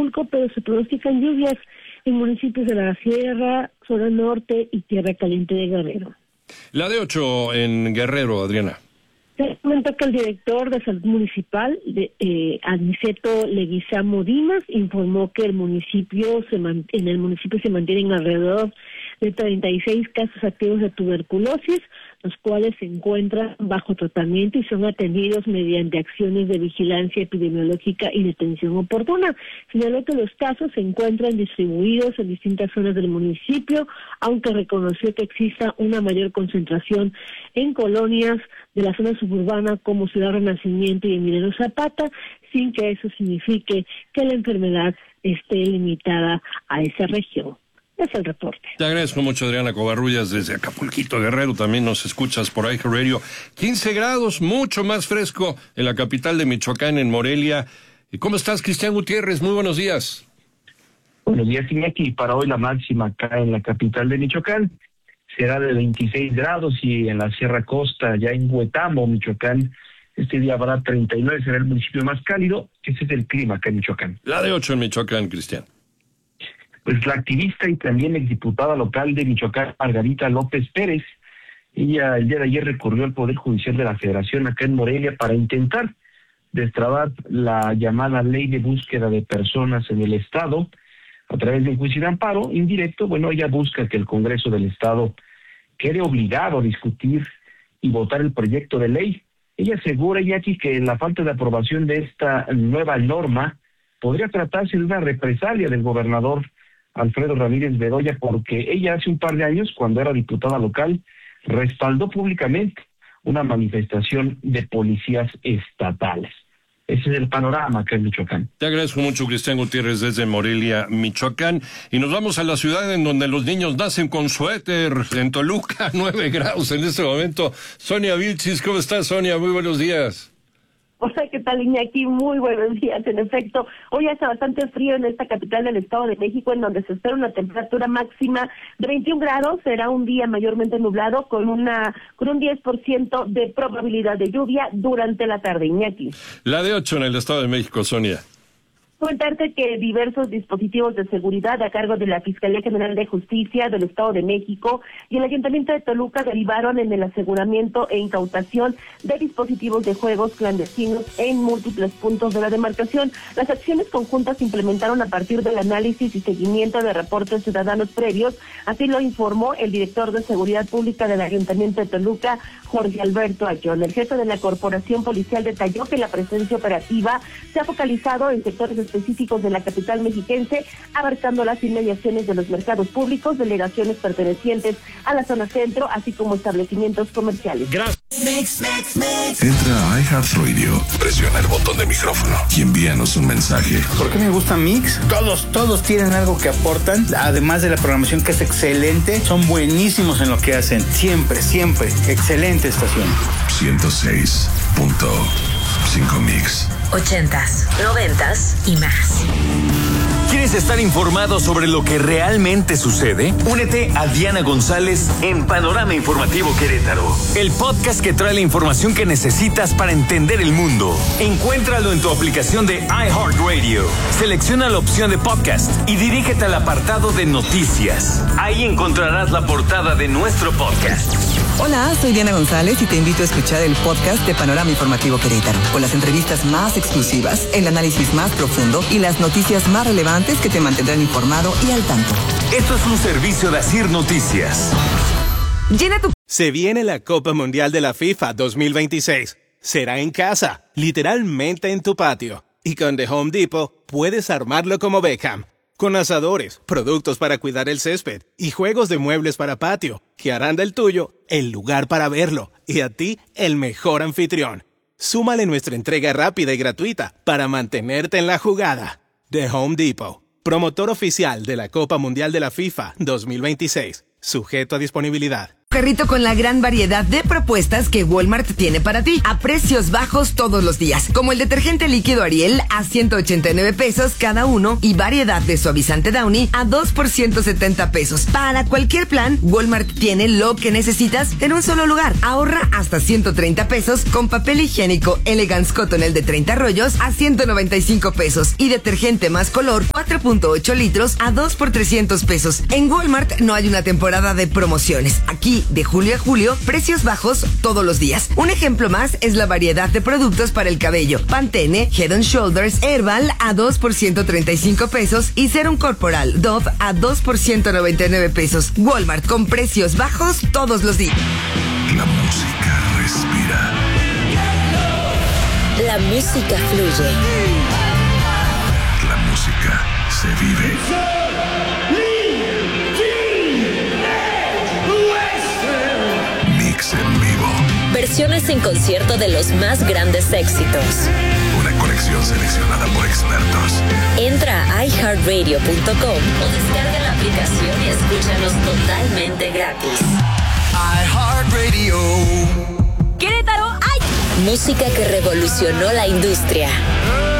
Acapulco, pero se pronostican lluvias en municipios de la Sierra, Zona Norte y Tierra Caliente de Guerrero. La de 8 en Guerrero, Adriana. Se comenta que el director de Salud Municipal, Aniceto Leguizamo Dimas, informó que en el municipio se mantienen alrededor de 36 casos activos de tuberculosis, los cuales se encuentran bajo tratamiento y son atendidos mediante acciones de vigilancia epidemiológica y detención oportuna. Señaló que los casos se encuentran distribuidos en distintas zonas del municipio, aunque reconoció que exista una mayor concentración en colonias de la zona suburbana como Ciudad Renacimiento y Emiliano Zapata, sin que eso signifique que la enfermedad esté limitada a esa región. Es el reporte. Te agradezco mucho, Adriana Covarrubias, desde Acapulquito, Guerrero. También nos escuchas por iHeart Radio. 15 grados, mucho más fresco en la capital de Michoacán, en Morelia. ¿Y cómo estás, Cristian Gutiérrez? Muy buenos días. Buenos días, Iñaki. Para hoy la máxima acá en la capital de Michoacán será de 26 grados y en la Sierra Costa, ya en Huetamo, Michoacán, este día habrá 39, será el municipio más cálido. Ese es el clima acá en Michoacán. La de 8 en Michoacán, Cristian. Pues la activista y también exdiputada local de Michoacán, Margarita López Pérez, ella el día de ayer recurrió al Poder Judicial de la Federación acá en Morelia para intentar destrabar la llamada ley de búsqueda de personas en el Estado a través de un juicio de amparo indirecto. Bueno, ella busca que el Congreso del Estado quede obligado a discutir y votar el proyecto de ley. Ella asegura, Iñaki, que la falta de aprobación de esta nueva norma podría tratarse de una represalia del gobernador Alfredo Ramírez Bedoya, porque ella hace un par de años, cuando era diputada local, respaldó públicamente una manifestación de policías estatales. Ese es el panorama acá en Michoacán. Te agradezco mucho, Cristian Gutiérrez, desde Morelia, Michoacán. Y nos vamos a la ciudad en donde los niños nacen con suéter, en Toluca, 9 grados en este momento. Sonia Vilchis, ¿cómo estás, Sonia? Muy buenos días. Hola, ¿qué tal, Iñaki? Muy buenos días. En efecto, hoy hace bastante frío en esta capital del Estado de México, en donde se espera una temperatura máxima de 21 grados. Será un día mayormente nublado con un 10% de probabilidad de lluvia durante la tarde, Iñaki. La de 8 en el Estado de México, Sonia. Comentarte que diversos dispositivos de seguridad a cargo de la Fiscalía General de Justicia del Estado de México y el Ayuntamiento de Toluca derivaron en el aseguramiento e incautación de dispositivos de juegos clandestinos en múltiples puntos de la demarcación. Las acciones conjuntas se implementaron a partir del análisis y seguimiento de reportes ciudadanos previos, así lo informó el director de Seguridad Pública del Ayuntamiento de Toluca, Jorge Alberto Ayón. El jefe de la Corporación Policial detalló que la presencia operativa se ha focalizado en sectores específicos de la capital mexiquense, abarcando las inmediaciones de los mercados públicos, delegaciones pertenecientes a la zona centro, así como establecimientos comerciales. Gracias. Entra a iHeartRadio, presiona el botón de micrófono y envíanos un mensaje. ¿Por qué me gusta Mix? Todos tienen algo que aportan, además de la programación que es excelente, son buenísimos en lo que hacen, siempre, excelente estación. 106.5 Mix. 80s, 90s y más. ¿Quieres estar informado sobre lo que realmente sucede? Únete a Diana González en Panorama Informativo Querétaro, el podcast que trae la información que necesitas para entender el mundo. Encuéntralo en tu aplicación de iHeartRadio. Selecciona la opción de podcast y dirígete al apartado de noticias. Ahí encontrarás la portada de nuestro podcast. Hola, soy Diana González y te invito a escuchar el podcast de Panorama Informativo Querétaro, con las entrevistas más exclusivas, el análisis más profundo y las noticias más relevantes que te mantendrán informado y al tanto. Esto es un servicio de Asir Noticias. Se viene la Copa Mundial de la FIFA 2026. Será en casa, literalmente en tu patio. Y con The Home Depot puedes armarlo como Beckham. Con asadores, productos para cuidar el césped y juegos de muebles para patio, que harán del tuyo el lugar para verlo y a ti el mejor anfitrión. Súmale nuestra entrega rápida y gratuita para mantenerte en la jugada. The Home Depot, promotor oficial de la Copa Mundial de la FIFA 2026. Sujeto a disponibilidad. Carrito con la gran variedad de propuestas que Walmart tiene para ti, a precios bajos todos los días, como el detergente líquido Ariel a 189 pesos cada uno y variedad de suavizante Downy a 2 por 170 pesos. Para cualquier plan, Walmart tiene lo que necesitas en un solo lugar. Ahorra hasta 130 pesos con papel higiénico Elegance Cottonelle de 30 rollos a 195 pesos y detergente más color 4.8 litros a 2 por 300 pesos. En Walmart no hay una temporada de promociones. Aquí, de julio a julio, precios bajos todos los días. Un ejemplo más es la variedad de productos para el cabello. Pantene, Head & Shoulders, Herbal a 2 por 135 pesos y Serum Corporal Dove a 2 por 199 pesos. Walmart con precios bajos todos los días. La música respira. La música fluye. La música se vive. Mix en vivo. Versiones en concierto de los más grandes éxitos. Una colección seleccionada por expertos. Entra a iHeartRadio.com o descarga la aplicación y escúchanos totalmente gratis. iHeartRadio. Querétaro, ¡ay! Música que revolucionó la industria.